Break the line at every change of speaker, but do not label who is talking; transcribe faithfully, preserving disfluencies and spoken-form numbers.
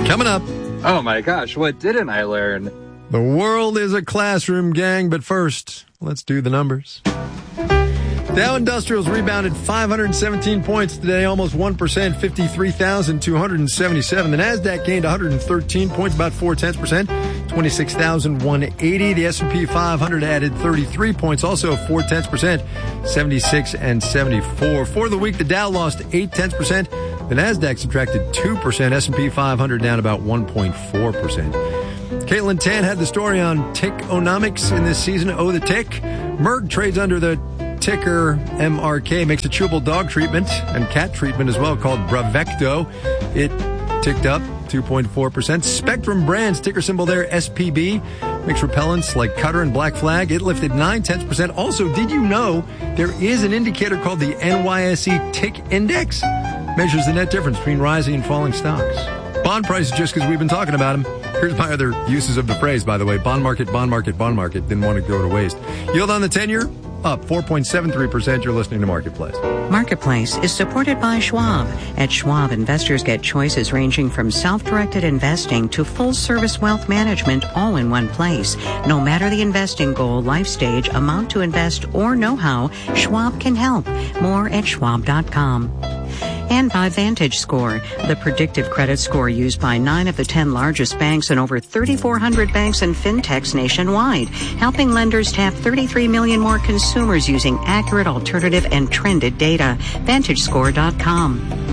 Coming up.
Oh my gosh, what didn't I learn?
The world is a classroom, gang, but first, let's do the numbers. Dow Industrials rebounded five hundred seventeen points today, almost one percent, fifty-three thousand two hundred seventy-seven. The NASDAQ gained one hundred thirteen points, about four tenths percent, twenty-six thousand one hundred eighty. The S and P five hundred added thirty-three points, also four tenths percent, seventy-six and seventy-four. For the week, the Dow lost eight tenths percent. The NASDAQ subtracted two percent. S and P five hundred down about one point four percent. Caitlin Tan had the story on Tickonomics in this season. Oh, the tick. Merck trades under the ticker M R K, makes a chewable dog treatment and cat treatment as well called Bravecto. It ticked up two point four percent. Spectrum Brands, ticker symbol there, S P B, makes repellents like Cutter and Black Flag. It lifted nine tenths percent. Also, did you know there is an indicator called the N Y S E Tick Index? Measures the net difference between rising and falling stocks. Bond prices, just because we've been talking about them. Here's my other uses of the phrase, by the way. Bond market, bond market, bond market. Didn't want to go to waste. Yield on the ten-year, up four point seven three percent. You're listening to Marketplace.
Marketplace is supported by Schwab. At Schwab, investors get choices ranging from self-directed investing to full-service wealth management all in one place. No matter the investing goal, life stage, amount to invest, or know-how, Schwab can help. More at schwab dot com. And by VantageScore, the predictive credit score used by nine of the ten largest banks and over thirty-four hundred banks and fintechs nationwide, helping lenders tap thirty-three million more consumers using accurate, alternative, and trended data. Vantage Score dot com.